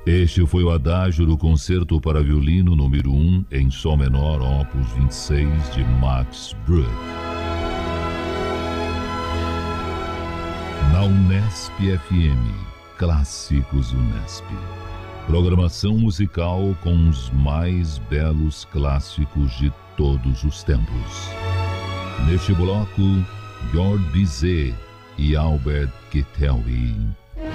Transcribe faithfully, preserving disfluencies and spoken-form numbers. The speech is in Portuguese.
Este foi o adágio do Concerto para Violino número um em Sol menor, opus vinte e seis, de Max Bruch. Na Unesp F M, Clássicos Unesp. Programação musical com os mais belos clássicos de todos os tempos. Neste bloco, Georges Bizet e Albert Guitelli